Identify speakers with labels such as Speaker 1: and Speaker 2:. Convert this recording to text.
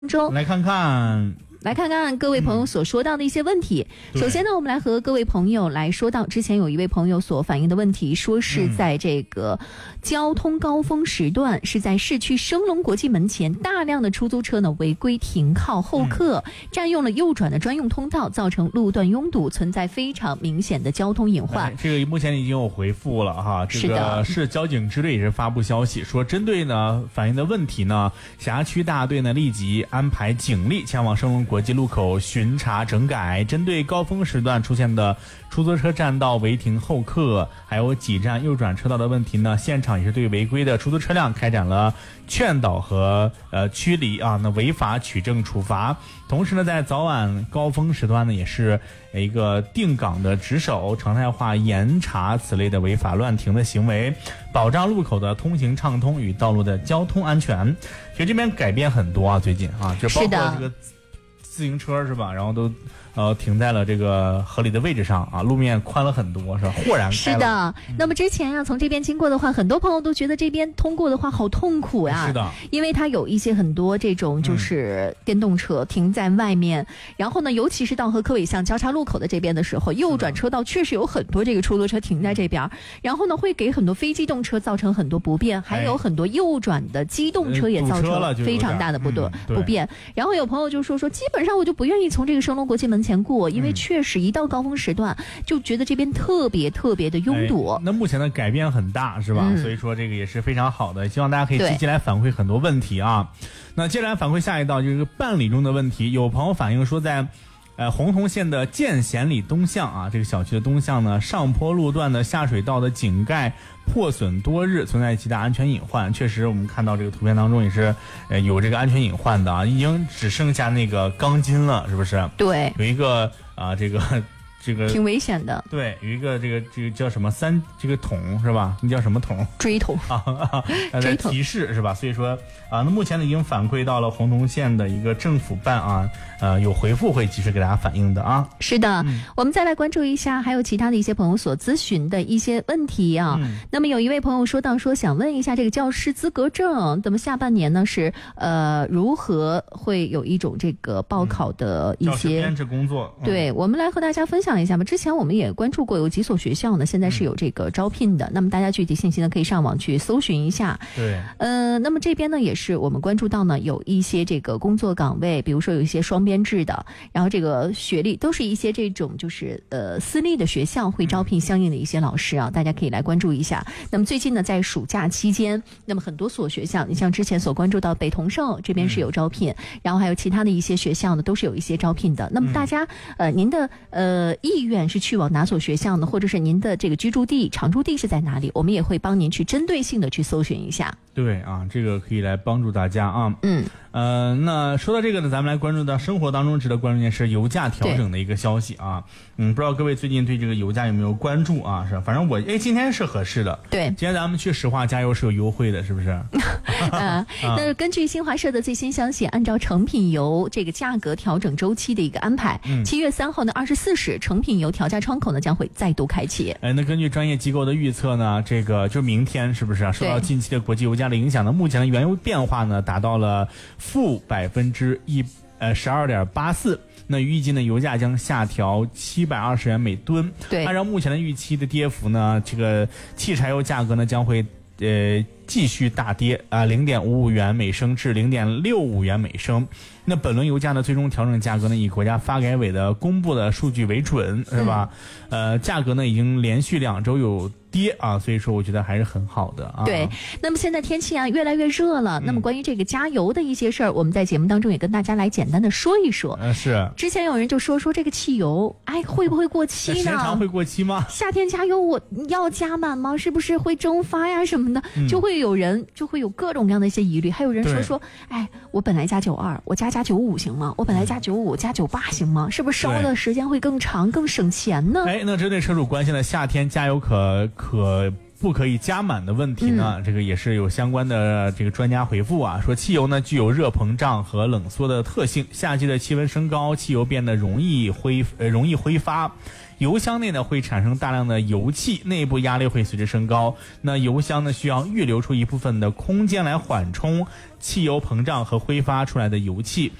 Speaker 1: 中
Speaker 2: 来看看
Speaker 1: 各位朋友所说到的一些问题。首先呢，我们来和各位朋友来说到之前有一位朋友所反映的问题，说是在这个交通高峰时段，是在市区升龙国际门前大量的出租车呢违规停靠候客，占用了右转的专用通道，造成路段拥堵，存在非常明显的交通隐患。
Speaker 2: 这个目前已经有回复了哈，这个市交警支队也是发布消息说，针对呢反映的问题呢，辖区大队呢立即安排警力前往升龙国际路口巡查整改，针对高峰时段出现的出租车占道违停候客，还有挤占右转车道的问题呢，现场也是对违规的出租车辆开展了劝导和驱离啊，那违法取证处罚。同时呢，在早晚高峰时段呢，也是一个定岗的值守，常态化严查此类的违法乱停的行为，保障路口的通行畅通与道路的交通安全。其实这边改变很多啊，最近啊，就包括这个自行车是吧，然后都停在了这个合理的位置上啊，路面宽了很多是吧，豁然开了。
Speaker 1: 是的，那么之前啊从这边经过的话，很多朋友都觉得这边通过的话好痛苦呀。
Speaker 2: 是的，
Speaker 1: 因为它有一些很多这种就是电动车停在外面，然后呢，尤其是到和科尾巷交叉路口的这边的时候，右转车道确实有很多这个出租车停在这边，然后呢会给很多非机动车造成很多不便，还有很多右转的机动车也造成非常大的不便。然后有朋友就说基本上我就不愿意从这个升龙国际门前过，因为确实一到高峰时段就觉得这边特别的拥堵。
Speaker 2: 那目前的改变很大是吧？所以说这个也是非常好的，希望大家可以积极来反馈很多问题啊。那接下来反馈下一道就是办理中的问题，有朋友反映说在洪洞县的建贤里东巷啊，这个小区的东巷呢，上坡路段的下水道的井盖破损多日，存在极大安全隐患。确实我们看到这个图片当中也是有这个安全隐患的啊，已经只剩下那个钢筋了，是不是？
Speaker 1: 对，
Speaker 2: 有一个这个
Speaker 1: 挺危险的。
Speaker 2: 对，有一个这个叫什么这个桶是吧？那叫什么桶？
Speaker 1: 锥桶
Speaker 2: 在提示是吧？所以说那目前呢已经反馈到了洪洞县的一个政府办啊，有回复会及时给大家反映的啊。
Speaker 1: 是的，我们再来关注一下还有其他的一些朋友所咨询的一些问题啊。那么有一位朋友说到想问一下这个教师资格证，那么下半年呢是如何会有一种这个报考的一些
Speaker 2: 教师编制工作。
Speaker 1: 对，我们来和大家分享一下吧。之前我们也关注过有几所学校呢，现在是有这个招聘的，那么大家具体信息呢可以上网去搜寻一下。
Speaker 2: 对，
Speaker 1: 那么这边呢也是我们关注到呢有一些这个工作岗位，比如说有一些双编制的，然后这个学历都是一些这种就是私立的学校会招聘相应的一些老师啊，大家可以来关注一下。那么最近呢在暑假期间，那么很多所学校，你像之前所关注到北同盛这边是有招聘，然后还有其他的一些学校呢都是有一些招聘的。那么大家您的意愿是去往哪所学校呢？或者是您的这个居住地、常住地是在哪里？我们也会帮您去针对性的去搜寻一下。
Speaker 2: 对啊，这个可以来帮助大家啊。那说到这个呢，咱们来关注到生活当中值得关注的是油价调整的一个消息啊。不知道各位最近对这个油价有没有关注啊？是，反正我今天是合适的。对，今天咱们去石化加油是有优惠的，是不是？
Speaker 1: 那根据新华社的最新消息，按照成品油这个价格调整周期的一个安排，7月3号呢24时，成品油调价窗口呢将会再度开启。
Speaker 2: 那根据专业机构的预测呢，这个就明天是不是受到近期的国际油价的影响呢？目前的原油变化呢达到了负12.84%，那预计呢油价将下调720元每吨。对，按照目前的预期的跌幅呢，这个汽柴油价格呢将会继续大跌0.55元每升至0.65元每升。那本轮油价的最终调整价格呢，以国家发改委的公布的数据为准，是吧？价格呢已经连续2周有跌啊，所以说我觉得还是很好的啊。
Speaker 1: 对，那么现在天气啊越来越热了，那么关于这个加油的一些事儿，我们在节目当中也跟大家来简单的说一说。
Speaker 2: 是。之
Speaker 1: 前有人就说这个汽油，会不会过期呢？
Speaker 2: 时常会过期吗？
Speaker 1: 夏天加油我要加满吗？是不是会蒸发呀什么的？就会有各种各样的一些疑虑。还有人说，我本来加92，我加95行吗？我本来加95加98行吗？是不是烧的时间会更长更省钱呢？
Speaker 2: 那针对车主关心的夏天加油可不可以加满的问题呢，这个也是有相关的这个专家回复啊，说汽油呢具有热膨胀和冷缩的特性，夏季的气温升高，汽油变得容易挥发，油箱内呢会产生大量的油气，内部压力会随之升高，那油箱呢需要预留出一部分的空间来缓冲汽油膨胀和挥发出来的油气，